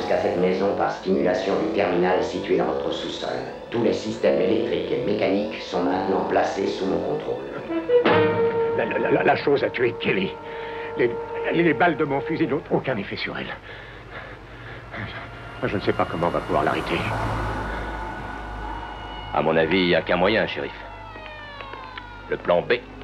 jusqu'à cette maison par stimulation du terminal situé dans votre sous-sol. Tous les systèmes électriques et mécaniques sont maintenant placés sous mon contrôle. La chose a tué Kelly. Les balles de mon fusil n'ont aucun effet sur elle. Je ne sais pas comment on va pouvoir l'arrêter. À mon avis, il n'y a qu'un moyen, shérif. Le plan B.